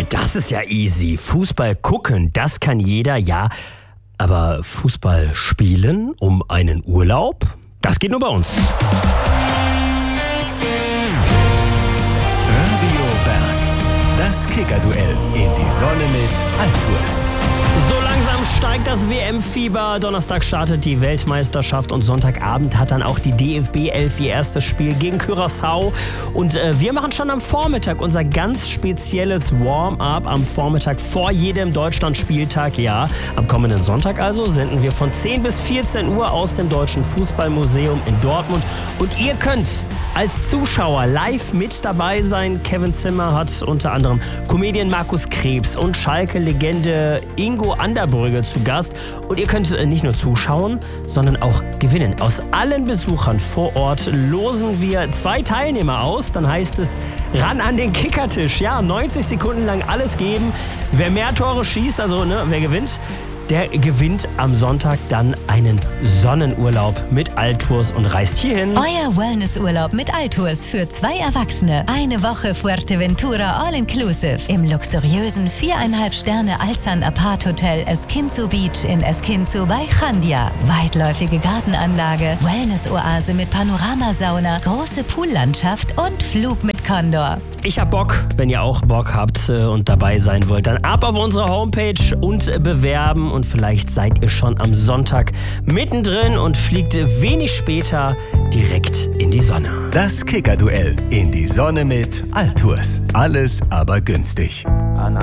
Das ist ja easy. Fußball gucken, das kann jeder, ja. Aber Fußball spielen um einen Urlaub, das geht nur bei uns. Radio Berg, das Kicker-Duell in die Sonne mit Altours. So langsam steigt das WM-Fieber. Donnerstag startet die Weltmeisterschaft und Sonntagabend hat dann auch die DFB 11 ihr erstes Spiel gegen Curaçao. Und wir machen schon am Vormittag unser ganz spezielles Warm-up am Vormittag vor jedem Deutschlandspieltag. Ja, am kommenden Sonntag also senden wir von 10 bis 14 Uhr aus dem Deutschen Fußballmuseum in Dortmund. Und ihr könnt als Zuschauer live mit dabei sein. Kevin Zimmer hat unter anderem Comedian Markus Krebs und Schalke-Legende Ingo Anderbrügge zu Gast. Und ihr könnt nicht nur zuschauen, sondern auch gewinnen. Aus allen Besuchern vor Ort losen wir 2 Teilnehmer aus. Dann heißt es, ran an den Kickertisch. Ja, 90 Sekunden lang alles geben. Wer mehr Tore schießt, also wer gewinnt, der gewinnt am Sonntag dann einen Sonnenurlaub mit Altours und reist hierhin. Euer Wellnessurlaub mit Altours für 2 Erwachsene. Eine Woche Fuerteventura All-Inclusive im luxuriösen 4,5 Sterne Alzan Apart Hotel Esquinzo Beach in Esquinzo bei Chandia. Weitläufige Gartenanlage, Wellness-Oase mit Panoramasauna, große Poollandschaft und Flug mit Condor. Ich hab Bock. Wenn ihr auch Bock habt und dabei sein wollt, dann ab auf unsere Homepage und bewerben. Und vielleicht seid ihr schon am Sonntag mittendrin und fliegt wenig später direkt in die Sonne. Das Kicker-Duell in die Sonne mit Altours. Alles aber günstig.